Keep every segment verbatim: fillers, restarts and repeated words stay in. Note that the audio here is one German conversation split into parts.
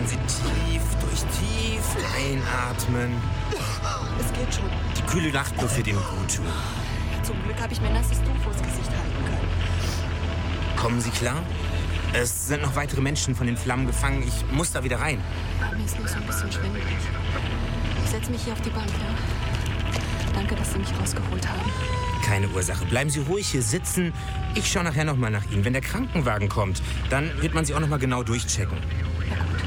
Atmen Sie tief durch, tief einatmen. Es geht schon. Die kühle Nachtluft wird Ihnen gut tun. Zum Glück habe ich mir nasses Tuch vors Gesicht halten können. Kommen Sie klar? Es sind noch weitere Menschen von den Flammen gefangen. Ich muss da wieder rein. Ja, mir ist nur so ein bisschen schwindelig. Ich setze mich hier auf die Bank, ja? Danke, dass Sie mich rausgeholt haben. Keine Ursache. Bleiben Sie ruhig hier sitzen. Ich schaue nachher noch mal nach Ihnen. Wenn der Krankenwagen kommt, dann wird man Sie auch noch mal genau durchchecken. Ja, gut.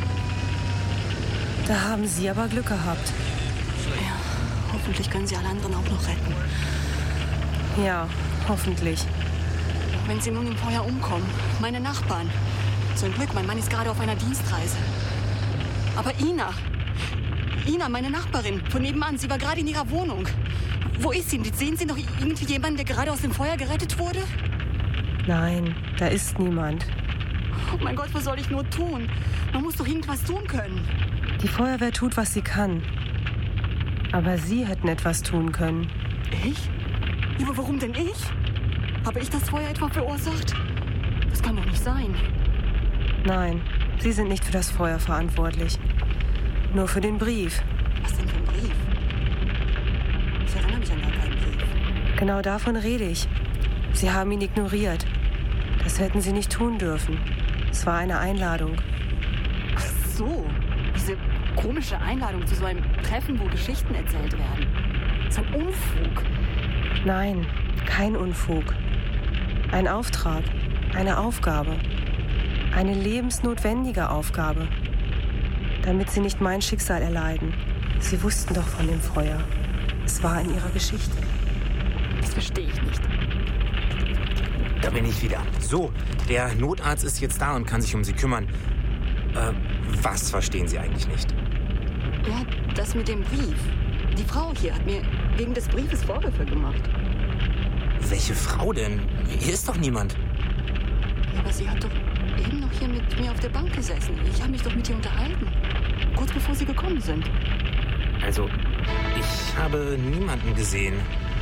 Da haben Sie aber Glück gehabt. Ja, hoffentlich können Sie alle anderen auch noch retten. Ja, hoffentlich. Wenn Sie nun im Feuer umkommen, meine Nachbarn. Zum Glück, mein Mann ist gerade auf einer Dienstreise. Aber Ina, Ina, meine Nachbarin, von nebenan, sie war gerade in ihrer Wohnung. Wo ist sie? Sehen Sie noch irgendwie jemanden, der gerade aus dem Feuer gerettet wurde? Nein, da ist niemand. Oh mein Gott, was soll ich nur tun? Man muss doch irgendwas tun können. Die Feuerwehr tut, was sie kann. Aber Sie hätten etwas tun können. Ich? Ja, aber warum denn ich? Habe ich das Feuer etwa verursacht? Das kann doch nicht sein. Nein, Sie sind nicht für das Feuer verantwortlich. Nur für den Brief. Was denn für ein Brief? Ich erinnere mich an gar keinen Brief. Genau davon rede ich. Sie haben ihn ignoriert. Das hätten Sie nicht tun dürfen. Es war eine Einladung. Ach so, diese komische Einladung zu so einem Treffen, wo Geschichten erzählt werden. So ein Unfug. Nein, kein Unfug. Ein Auftrag, eine Aufgabe. Eine lebensnotwendige Aufgabe. Damit Sie nicht mein Schicksal erleiden. Sie wussten doch von dem Feuer. Es war in Ihrer Geschichte. Das verstehe ich nicht. Da bin ich wieder. So, der Notarzt ist jetzt da und kann sich um Sie kümmern. Äh, was verstehen Sie eigentlich nicht? Ja, das mit dem Brief. Die Frau hier hat mir wegen des Briefes Vorwürfe gemacht. Welche Frau denn? Hier ist doch niemand. Ja, aber sie hat doch eben noch hier mit mir auf der Bank gesessen. Ich habe mich doch mit ihr unterhalten. Kurz bevor Sie gekommen sind. Also, ich habe niemanden gesehen.